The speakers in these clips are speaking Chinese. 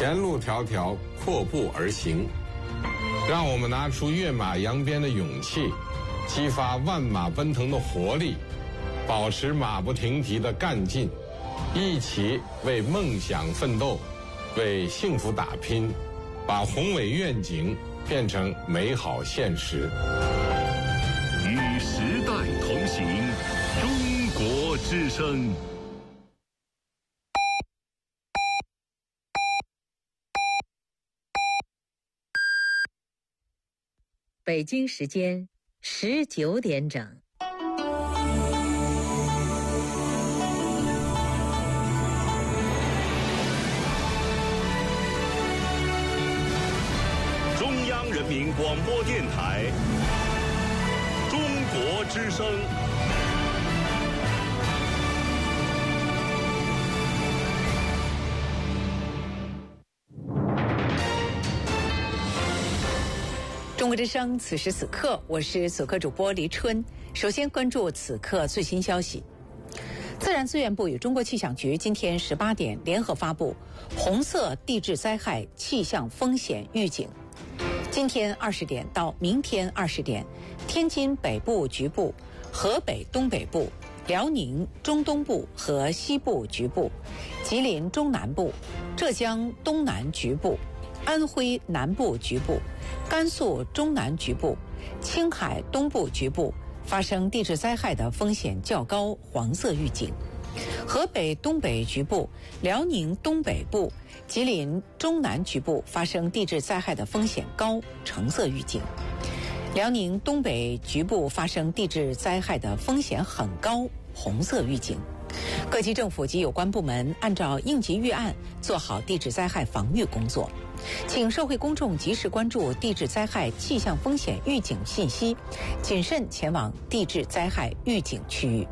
前路迢迢，阔步而行。让我们拿出跃马扬鞭的勇气，激发万马奔腾的活力，保持马不停蹄的干劲，一起为梦想奋斗，为幸福打拼，把宏伟愿景变成美好现实。 与时代同行，中国之声。 北京时间19点整。 中央人民广播电台，中国之声。 中国之声，此时此刻，我是此刻主播黎春。首先关注此刻最新消息。自然资源部与中国气象局今天18点联合发布红色地质灾害气象风险预警。今天20点到明天20点，天津北部局部、河北东北部、辽宁中东部和西部局部、吉林中南部、浙江东南局部、安徽南部局部、甘肃中南局部、青海东部局部发生地质灾害的风险较高，黄色预警；河北东北局部、辽宁东北部、吉林中南局部发生地质灾害的风险高，橙色预警；辽宁东北局部发生地质灾害的风险很高，红色预警。各级政府及有关部门按照应急预案做好地质灾害防御工作，请社会公众及时关注地质灾害气象风险预警信息，谨慎前往地质灾害预警区域。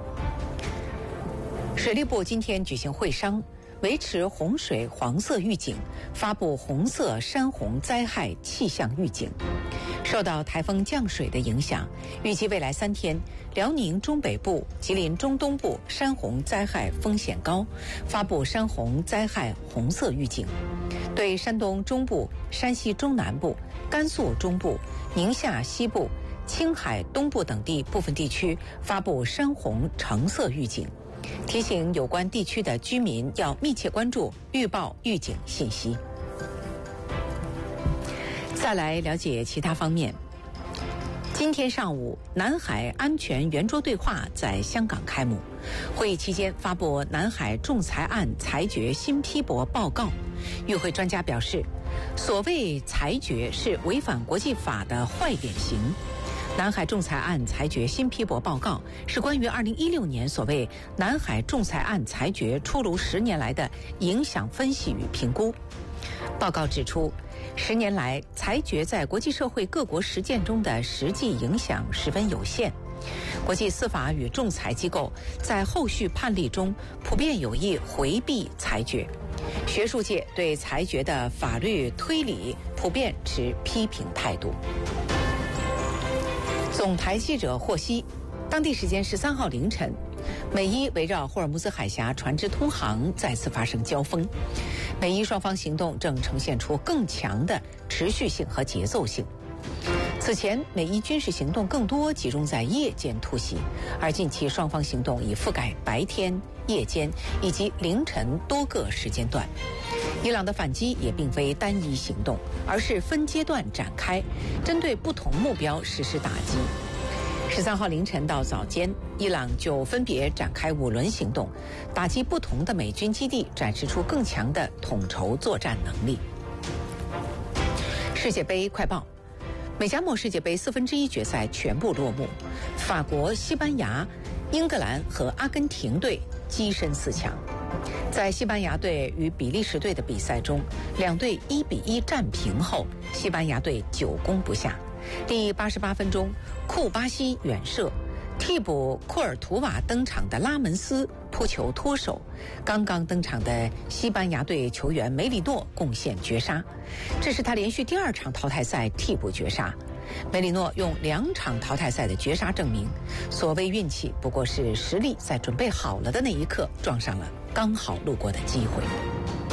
水利部今天举行会商，维持洪水黄色预警，发布红色山洪灾害气象预警。受到台风降水的影响，预计未来3天，辽宁中北部、吉林中东部山洪灾害风险高，发布山洪灾害红色预警。对山东中部、山西中南部、甘肃中部、宁夏西部、青海东部等地部分地区发布山洪橙色预警，提醒有关地区的居民要密切关注预报预警信息。再来了解其他方面。今天上午，南海安全圆桌对话在香港开幕。会议期间发布南海仲裁案裁决新批驳报告。与会专家表示，所谓裁决是违反国际法的坏典型。南海仲裁案裁决新批驳报告是关于2016年所谓南海仲裁案裁决出炉10年来的影响分析与评估。报告指出，10年来裁决在国际社会各国实践中的实际影响十分有限。国际司法与仲裁机构在后续判例中普遍有意回避裁决，学术界对裁决的法律推理普遍持批评态度。总台记者获悉，当地时间13号凌晨，美伊围绕霍尔木兹海峡船只通航再次发生交锋，美伊双方行动正呈现出更强的持续性和节奏性。此前，美伊军事行动更多集中在夜间突袭，而近期双方行动已覆盖白天、夜间以及凌晨多个时间段。伊朗的反击也并非单一行动，而是分阶段展开，针对不同目标实施打击。13号凌晨到早间，伊朗就分别展开5轮行动，打击不同的美军基地，展示出更强的统筹作战能力。世界杯快报：美加墨世界杯1/4决赛全部落幕，法国、西班牙、英格兰和阿根廷队跻身4强。在西班牙队与比利时队的比赛中，两队1比1战平后，西班牙队久攻不下。第88分钟，库巴西远射，替补库尔图瓦登场的拉门斯扑球脱手，刚刚登场的西班牙队球员梅里诺贡献绝杀，这是他连续第2场淘汰赛替补绝杀。梅里诺用2场淘汰赛的绝杀证明，所谓运气不过是实力在准备好了的那一刻撞上了刚好路过的机会。